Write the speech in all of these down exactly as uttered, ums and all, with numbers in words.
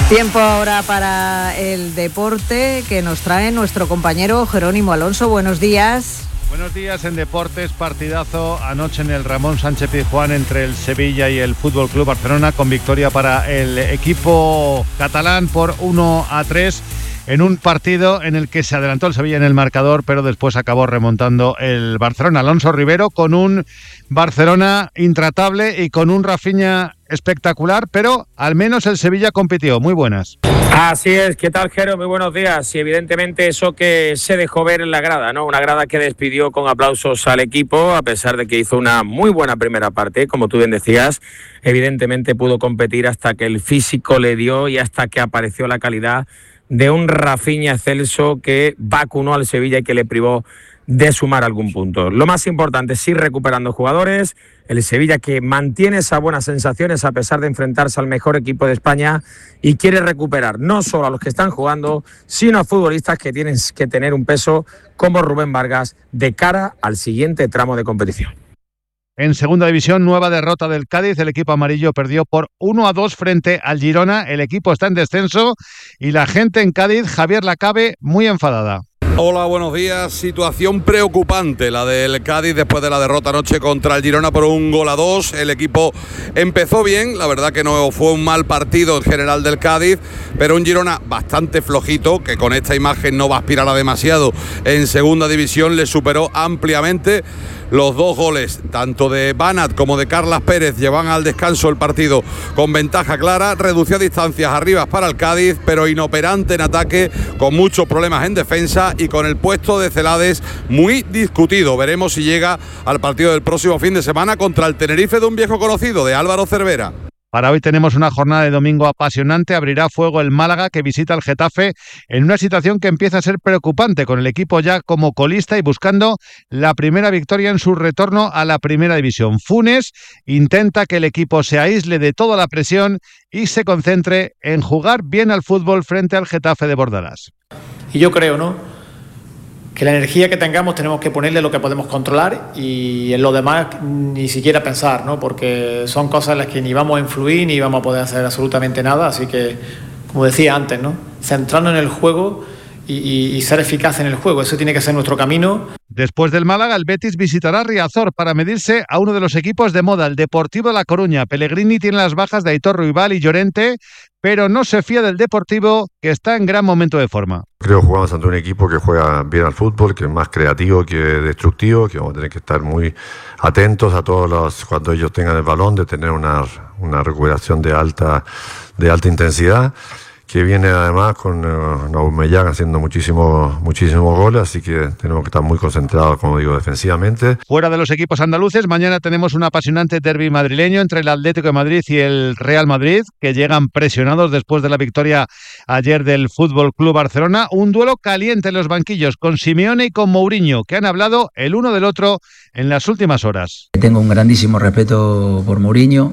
Tiempo ahora para el deporte que nos trae nuestro compañero Jerónimo Alonso. Buenos días. Buenos días en Deportes, partidazo anoche en el Ramón Sánchez Pizjuán entre el Sevilla y el Fútbol Club Barcelona, con victoria para el equipo catalán por uno a tres. En un partido en el que se adelantó el Sevilla en el marcador, pero después acabó remontando el Barcelona. Alonso Rivero, con un Barcelona intratable y con un Rafinha espectacular, pero al menos el Sevilla compitió. Muy buenas. Así es, ¿qué tal, Jero? Muy buenos días. Y evidentemente eso que se dejó ver en la grada, ¿no? Una grada que despidió con aplausos al equipo, a pesar de que hizo una muy buena primera parte, como tú bien decías. Evidentemente pudo competir hasta que el físico le dio y hasta que apareció la calidad de un Rafinha excelso que vacunó al Sevilla y que le privó de sumar algún punto. Lo más importante es ir recuperando jugadores. El Sevilla, que mantiene esas buenas sensaciones a pesar de enfrentarse al mejor equipo de España, y quiere recuperar no solo a los que están jugando, sino a futbolistas que tienen que tener un peso como Rubén Vargas de cara al siguiente tramo de competición. En segunda división, nueva derrota del Cádiz. El equipo amarillo perdió por uno a dos frente al Girona. El equipo está en descenso y la gente en Cádiz, Javier Lacabe, muy enfadada. Hola, buenos días. Situación preocupante la del Cádiz después de la derrota anoche contra el Girona por un gol a dos. El equipo empezó bien, la verdad que no fue un mal partido en general del Cádiz, pero un Girona bastante flojito, que con esta imagen no va a aspirar a demasiado en segunda división. Le superó ampliamente. Los dos goles, tanto de Banat como de Carlas Pérez, llevan al descanso el partido con ventaja clara. Redució distancias arriba para el Cádiz, pero inoperante en ataque, con muchos problemas en defensa y con el puesto de Celades muy discutido. Veremos si llega al partido del próximo fin de semana contra el Tenerife de un viejo conocido, de Álvaro Cervera. Para hoy tenemos una jornada de domingo apasionante. Abrirá fuego el Málaga, que visita al Getafe en una situación que empieza a ser preocupante, con el equipo ya como colista y buscando la primera victoria en su retorno a la primera división. Funes intenta que el equipo se aísle de toda la presión y se concentre en jugar bien al fútbol frente al Getafe de Bordalás. Y yo creo, ¿no?, que la energía que tengamos tenemos que ponerle lo que podemos controlar y en lo demás ni siquiera pensar, ¿no? Porque son cosas en las que ni vamos a influir ni vamos a poder hacer absolutamente nada. Así que, como decía antes, ¿no?, centrarnos en el juego y, y, y ser eficaz en el juego. Eso tiene que ser nuestro camino. Después del Málaga, el Betis visitará Riazor para medirse a uno de los equipos de moda, el Deportivo La Coruña. Pellegrini tiene las bajas de Aitor Ruibal y Llorente, pero no se fía del Deportivo, que está en gran momento de forma. Creo que jugamos ante un equipo que juega bien al fútbol, que es más creativo que destructivo, que vamos a tener que estar muy atentos a todos los, cuando ellos tengan el balón, de tener una, una recuperación de alta, de alta intensidad, que viene además con uh, Aubameyang haciendo muchísimos muchísimos goles, así que tenemos que estar muy concentrados, como digo, defensivamente. Fuera de los equipos andaluces, mañana tenemos un apasionante derbi madrileño entre el Atlético de Madrid y el Real Madrid, que llegan presionados después de la victoria ayer del Fútbol Club Barcelona. Un duelo caliente en los banquillos, con Simeone y con Mourinho, que han hablado el uno del otro en las últimas horas. Tengo un grandísimo respeto por Mourinho,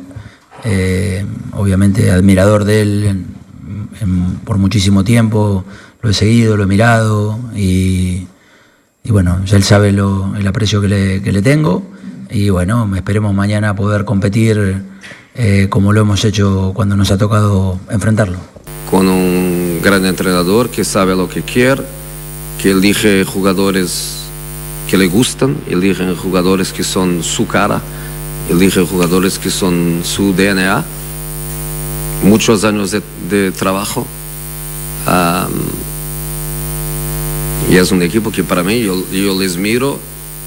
eh, obviamente admirador de él en, En, por muchísimo tiempo, lo he seguido, lo he mirado y, y bueno, ya él sabe lo, el aprecio que le, que le tengo y bueno, esperemos mañana poder competir eh, como lo hemos hecho cuando nos ha tocado enfrentarlo. Con un gran entrenador que sabe lo que quiere, que elige jugadores que le gustan, elige jugadores que son su cara, elige jugadores que son su D N A. Muchos años de, de trabajo um, y es un equipo que para mí yo, yo les miro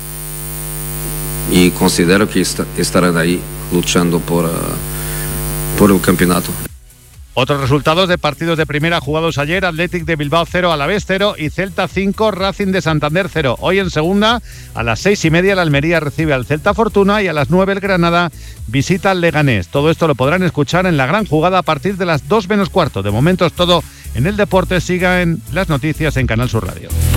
y considero que est- estarán ahí luchando por, uh, por el campeonato. Otros resultados de partidos de primera jugados ayer: Athletic de Bilbao cero, Alavés cero y Celta cinco, Racing de Santander cero. Hoy en segunda, a las seis y media, la Almería recibe al Celta Fortuna y a las nueve el Granada visita al Leganés. Todo esto lo podrán escuchar en La Gran Jugada a partir de las dos menos cuarto. De momento es todo en el deporte. Sigan las noticias en Canal Sur Radio.